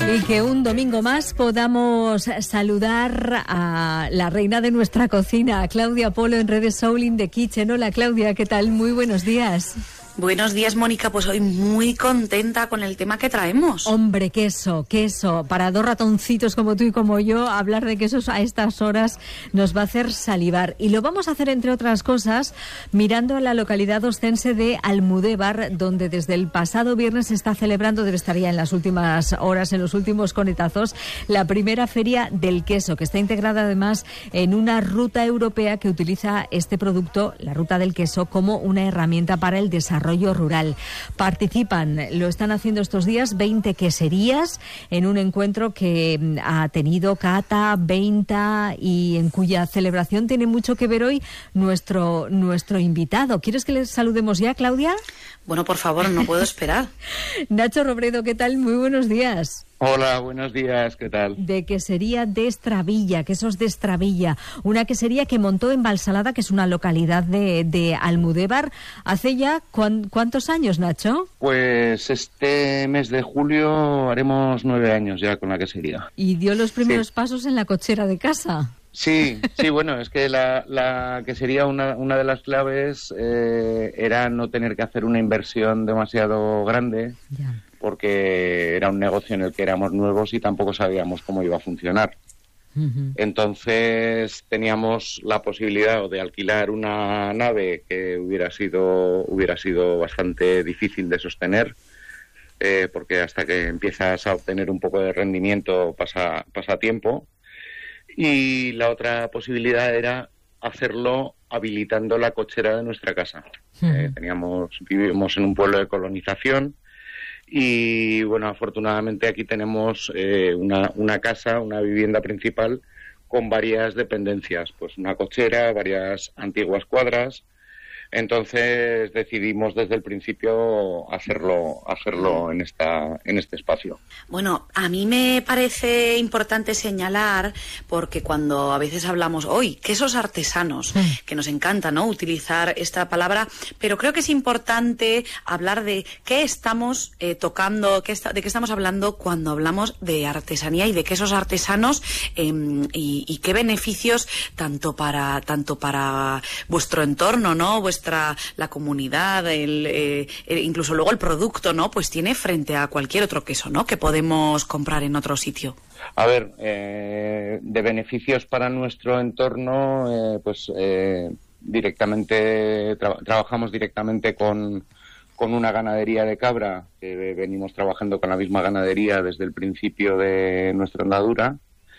Y que un domingo más podamos saludar a la reina de nuestra cocina, a Claudia Polo, en redes Soul in the Kitchen. Hola Claudia, ¿qué tal? Muy buenos días. Buenos días, Mónica. Pues hoy muy contenta con el tema que traemos. Hombre, queso. Para dos ratoncitos como tú y como yo, hablar de quesos a estas horas nos va a hacer salivar. Y lo vamos a hacer, entre otras cosas, mirando a la localidad ostense de Almudévar, donde desde el pasado viernes se está celebrando, debe estar ya en las últimas horas, en los últimos conetazos, la primera feria del queso, que está integrada además en una ruta europea que utiliza este producto, la ruta del queso, como una herramienta para el desarrollo rural. Participan, lo están haciendo estos días, 20 queserías en un encuentro que ha tenido cata, venta y en cuya celebración tiene mucho que ver hoy nuestro invitado. ¿Quieres que le saludemos ya, Claudia? Bueno, por favor, no puedo esperar. Nacho Robredo, ¿qué tal? Muy buenos días. Hola, buenos días, ¿qué tal? De quesería de Estravilla, quesos de Estravilla, una quesería que montó en Valsalada, que es una localidad de Almudévar, hace ya ¿cuántos años, Nacho? Pues este mes de julio haremos 9 años ya con la quesería. Y dio los primeros pasos en la cochera de casa. Sí, bueno, es que la quesería, una de las claves era no tener que hacer una inversión demasiado grande. Ya. Porque era un negocio en el que éramos nuevos y tampoco sabíamos cómo iba a funcionar. Uh-huh. Entonces teníamos la posibilidad de alquilar una nave que hubiera sido bastante difícil de sostener, porque hasta que empiezas a obtener un poco de rendimiento pasa tiempo. Y la otra posibilidad era hacerlo habilitando la cochera de nuestra casa. Uh-huh. Vivíamos en un pueblo de colonización. Y bueno, afortunadamente aquí tenemos una casa, una vivienda principal con varias dependencias, pues una cochera, varias antiguas cuadras. Entonces decidimos desde el principio hacerlo en este espacio. Bueno, a mí me parece importante señalar, porque cuando a veces hablamos hoy, quesos artesanos, que nos encanta, ¿no?, utilizar esta palabra, pero creo que es importante hablar de qué estamos tocando, de qué estamos hablando cuando hablamos de artesanía y de quesos artesanos, y qué beneficios tanto para vuestro entorno, ¿no?, la comunidad, incluso luego el producto, ¿no?, pues tiene frente a cualquier otro queso, ¿no?, que podemos comprar en otro sitio. A ver, de beneficios para nuestro entorno, directamente trabajamos directamente con una ganadería de cabra, que venimos trabajando con la misma ganadería desde el principio de nuestra andadura.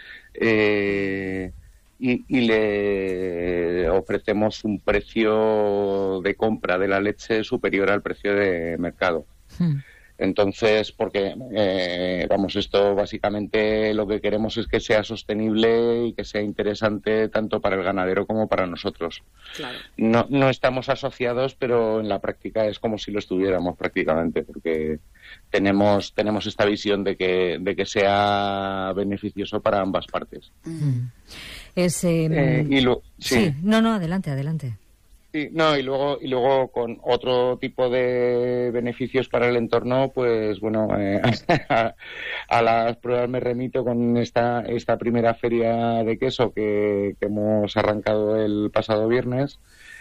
Y le ofrecemos un precio de compra de la leche superior al precio de mercado. Entonces, porque, esto básicamente lo que queremos es que sea sostenible y que sea interesante tanto para el ganadero como para nosotros. Claro. No estamos asociados, pero en la práctica es como si lo estuviéramos prácticamente, porque tenemos esta visión de que sea beneficioso para ambas partes. Sí, adelante. Sí, y luego con otro tipo de beneficios para el entorno, pues bueno, a las pruebas me remito con esta primera feria de queso que hemos arrancado el pasado viernes.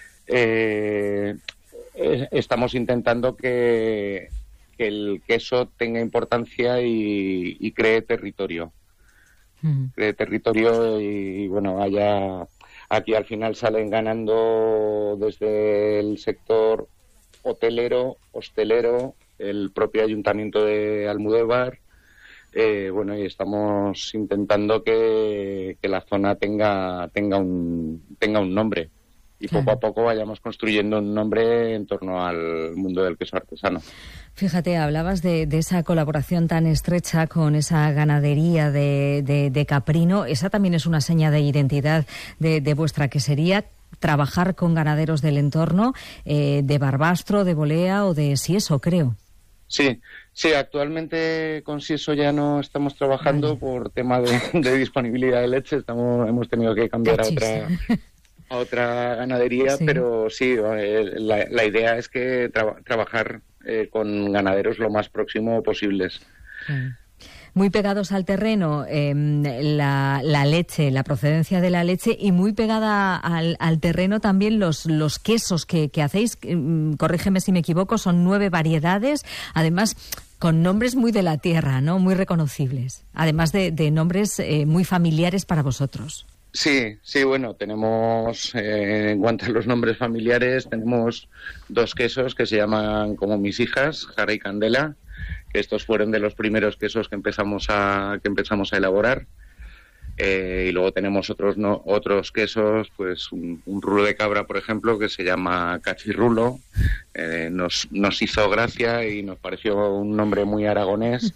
Estamos intentando que el queso tenga importancia y cree territorio. Cree territorio y bueno, aquí al final salen ganando desde el sector hotelero, hostelero, el propio ayuntamiento de Almudévar. Y estamos intentando que la zona tenga un nombre y claro, poco a poco vayamos construyendo un nombre en torno al mundo del queso artesano. Fíjate, hablabas de esa colaboración tan estrecha con esa ganadería de caprino. Esa también es una seña de identidad de vuestra quesería. Trabajar con ganaderos del entorno, de Barbastro, de Bolea o de Sieso, creo. Sí, actualmente con Sieso ya no estamos trabajando por tema de disponibilidad de leche. Hemos tenido que cambiar a otra ganadería, sí. Pero sí, la idea es que trabajar con ganaderos lo más próximo posibles. Muy pegados al terreno, la leche, la procedencia de la leche, y muy pegada al terreno también los quesos que hacéis. Corrígeme si me equivoco, son 9 variedades, además con nombres muy de la tierra, ¿no? Muy reconocibles, además de nombres muy familiares para vosotros. Sí, bueno, tenemos, en cuanto a los nombres familiares, tenemos 2 quesos que se llaman como mis hijas, Jara y Candela, que estos fueron de los primeros quesos que empezamos a elaborar. Y luego tenemos otros quesos, pues un rulo de cabra, por ejemplo, que se llama cachirrulo. Nos hizo gracia y nos pareció un nombre muy aragonés.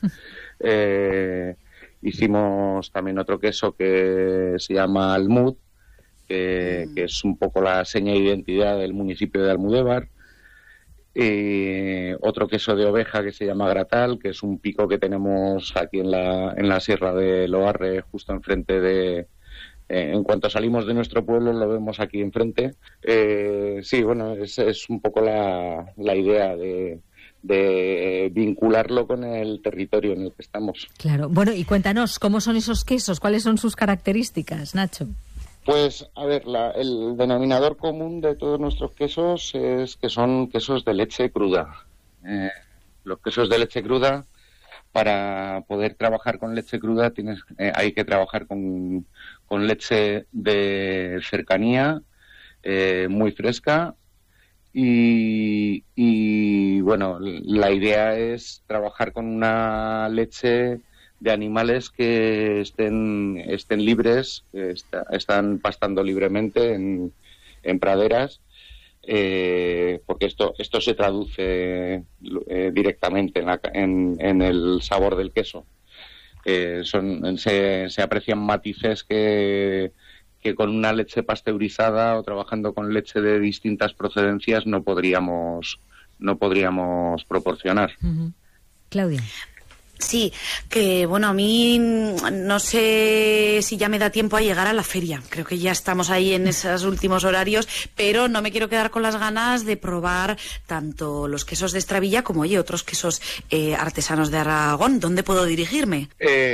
Hicimos también otro queso que se llama Almud, que es un poco la seña de identidad del municipio de Almudévar. Otro queso de oveja que se llama Gratal, que es un pico que tenemos aquí en la Sierra de Loarre, justo enfrente de... en cuanto salimos de nuestro pueblo lo vemos aquí enfrente. Sí, bueno, es un poco la idea de vincularlo con el territorio en el que estamos. Claro. Bueno, y cuéntanos, ¿cómo son esos quesos? ¿Cuáles son sus características, Nacho? Pues, a ver, el denominador común de todos nuestros quesos es que son quesos de leche cruda. Los quesos de leche cruda, para poder trabajar con leche cruda hay que trabajar con leche de cercanía, muy fresca, y bueno, la idea es trabajar con una leche de animales que estén libres, están pastando libremente en praderas, porque esto se traduce directamente en el sabor del queso. Se aprecian matices que con una leche pasteurizada o trabajando con leche de distintas procedencias no podríamos proporcionar. Uh-huh. Claudia. Sí, que bueno, a mí no sé si ya me da tiempo a llegar a la feria. Creo que ya estamos ahí en esos últimos horarios, pero no me quiero quedar con las ganas de probar tanto los quesos de Estravilla como, otros quesos artesanos de Aragón. ¿Dónde puedo dirigirme?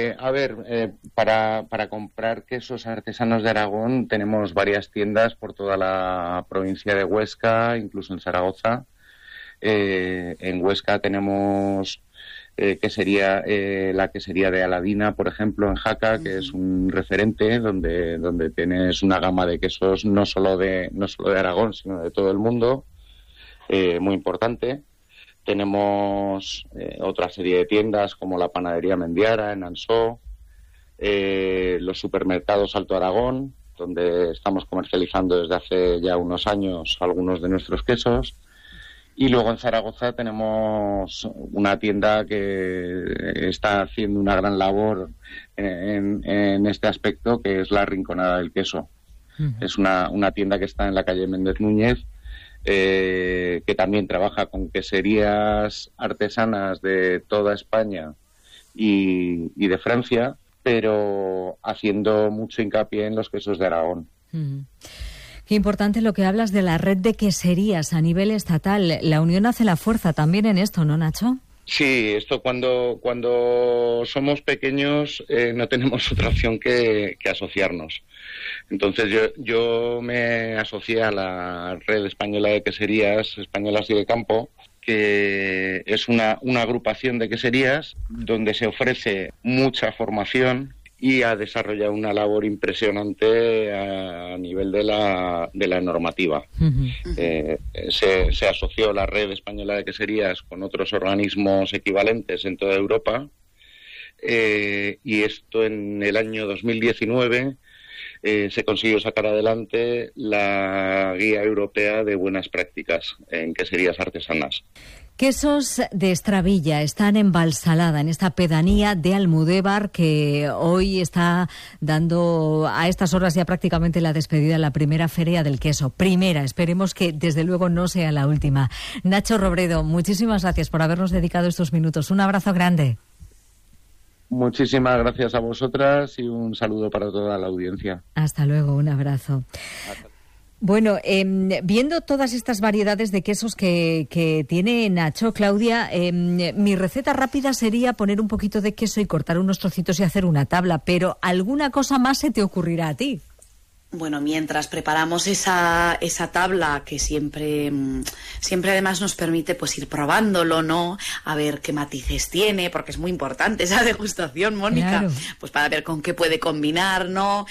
Para comprar quesos artesanos de Aragón tenemos varias tiendas por toda la provincia de Huesca, incluso en Zaragoza. En Huesca tenemos... quesería de Aladina, por ejemplo, en Jaca, que es un referente donde tienes una gama de quesos no solo de Aragón, sino de todo el mundo, muy importante. Tenemos otra serie de tiendas como la Panadería Mendiara en Ansó, los supermercados Alto Aragón, donde estamos comercializando desde hace ya unos años algunos de nuestros quesos. Y luego en Zaragoza tenemos una tienda que está haciendo una gran labor en este aspecto, que es la Rinconada del Queso. Uh-huh. Es una tienda que está en la calle Méndez Núñez, que también trabaja con queserías artesanas de toda España y de Francia, pero haciendo mucho hincapié en los quesos de Aragón. Uh-huh. Qué importante lo que hablas de la red de queserías a nivel estatal. La unión hace la fuerza también en esto, ¿no, Nacho? Sí, esto cuando somos pequeños no tenemos otra opción que asociarnos. Entonces yo me asocié a la Red Española de Queserías Españolas y de Campo, que es una agrupación de queserías donde se ofrece mucha formación y ha desarrollado una labor impresionante a nivel de la normativa. Uh-huh. Se asoció la Red Española de Queserías con otros organismos equivalentes en toda Europa, y esto en el año 2019 se consiguió sacar adelante la Guía Europea de Buenas Prácticas en Queserías Artesanas. Quesos de Estravilla están en Valsalada, en esta pedanía de Almudévar, que hoy está dando a estas horas ya prácticamente la despedida de la primera feria del queso. Primera, esperemos que desde luego no sea la última. Nacho Robredo, muchísimas gracias por habernos dedicado estos minutos. Un abrazo grande. Muchísimas gracias a vosotras y un saludo para toda la audiencia. Hasta luego, un abrazo. Bueno, viendo todas estas variedades de quesos que tiene Nacho, Claudia, mi receta rápida sería poner un poquito de queso y cortar unos trocitos y hacer una tabla, pero ¿alguna cosa más se te ocurrirá a ti? Bueno, mientras preparamos esa tabla que siempre además nos permite pues ir probándolo, ¿no? A ver qué matices tiene, porque es muy importante esa degustación, Mónica. Claro. Pues para ver con qué puede combinar, ¿no?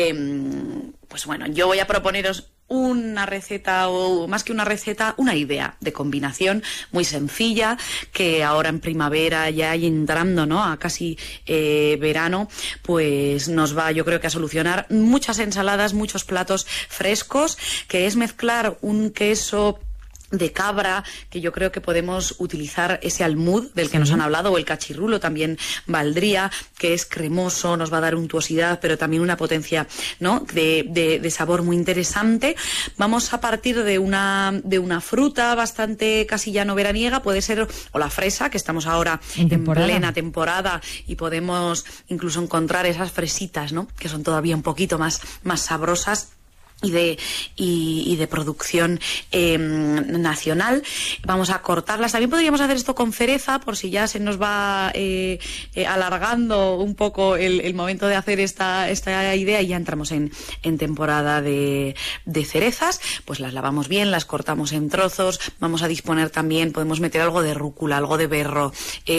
Pues bueno, yo voy a proponeros una receta, o más que una receta, una idea de combinación muy sencilla, que ahora en primavera, ya entrando, ¿no?, a casi verano, pues nos va, yo creo que a solucionar muchas ensaladas, muchos platos frescos, que es mezclar un queso de cabra, que yo creo que podemos utilizar ese almud del que nos han hablado, o el cachirrulo también valdría, que es cremoso, nos va a dar untuosidad, pero también una potencia, ¿no?, de sabor muy interesante. Vamos a partir de una fruta bastante casi ya no veraniega, puede ser o la fresa, que estamos ahora en plena temporada y podemos incluso encontrar esas fresitas, ¿no?, que son todavía un poquito más sabrosas y de producción nacional. Vamos a cortarlas. También podríamos hacer esto con cereza, por si ya se nos va alargando un poco el momento de hacer esta idea, y ya entramos en temporada de cerezas. Pues las lavamos bien, las cortamos en trozos. Vamos a disponer también, podemos meter algo de rúcula, algo de berro,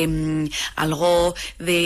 algo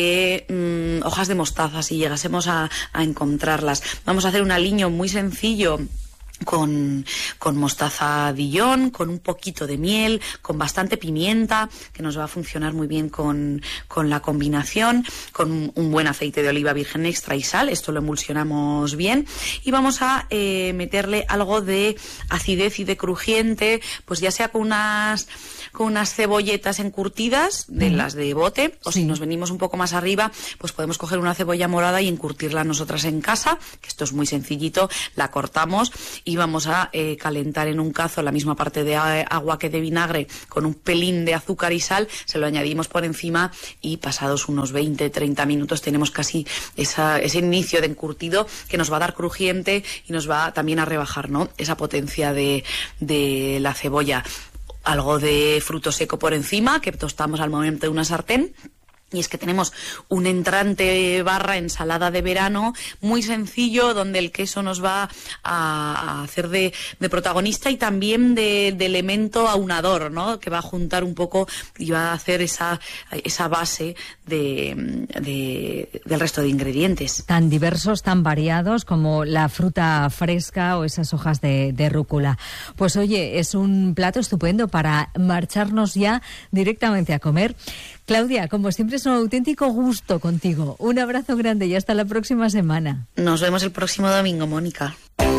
de hojas de mostaza, si llegásemos a encontrarlas. Vamos a hacer un aliño muy sencillo con mostaza Dijon, con un poquito de miel, con bastante pimienta, que nos va a funcionar muy bien con la combinación, con un buen aceite de oliva virgen extra y sal. Esto lo emulsionamos bien, y vamos a meterle algo de acidez y de crujiente, pues ya sea con unas cebolletas encurtidas, de las de bote, o si nos venimos un poco más arriba, pues podemos coger una cebolla morada y encurtirla nosotras en casa, que esto es muy sencillito. La cortamos y vamos a calentar en un cazo la misma parte de agua que de vinagre, con un pelín de azúcar y sal. Se lo añadimos por encima, y pasados unos 20-30 minutos tenemos casi ese inicio de encurtido, que nos va a dar crujiente y nos va también a rebajar, ¿no?, esa potencia de la cebolla. Algo de fruto seco por encima, que tostamos al momento de una sartén. Y es que tenemos un entrante barra ensalada de verano muy sencillo, donde el queso nos va a hacer de protagonista y también de elemento aunador, ¿no?, que va a juntar un poco y va a hacer esa base del resto de ingredientes. Tan diversos, tan variados como la fruta fresca o esas hojas de rúcula. Pues oye, es un plato estupendo para marcharnos ya directamente a comer. Claudia, como siempre, es un auténtico gusto contigo. Un abrazo grande y hasta la próxima semana. Nos vemos el próximo domingo, Mónica.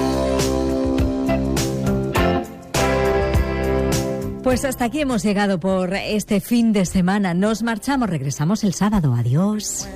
Pues hasta aquí hemos llegado por este fin de semana. Nos marchamos, regresamos el sábado. Adiós.